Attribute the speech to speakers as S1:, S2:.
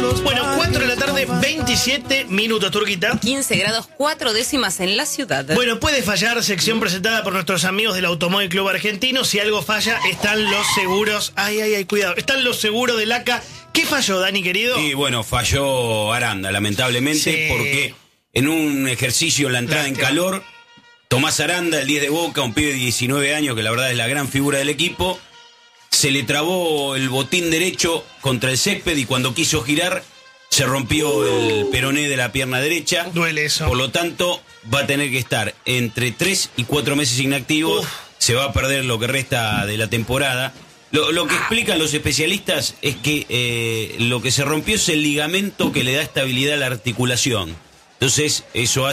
S1: Bueno, 4 de la tarde, 27 minutos, Turquita.
S2: 15 grados 4 décimas en la ciudad.
S1: Bueno, puede fallar, sección presentada por nuestros amigos del Automóvil Club Argentino. Si algo falla, están los seguros. Ay, cuidado. Están los seguros del ACA. ¿Qué falló, Dani, querido?
S3: Y bueno, falló Aranda, lamentablemente,
S1: Sí.
S3: porque en un ejercicio en la entrada en calor, Tomás Aranda, el 10 de Boca, un pibe de 19 años, que la verdad es la gran figura del equipo, se le trabó el botín derecho contra el césped y cuando quiso girar, se rompió el peroné de la pierna derecha.
S1: Duele eso.
S3: Por lo tanto, va a tener que estar entre 3 y 4 meses inactivo. Se va a perder lo que resta de la temporada. Lo que explican los especialistas es que lo que se rompió es el ligamento que le da estabilidad a la articulación. Entonces, eso hace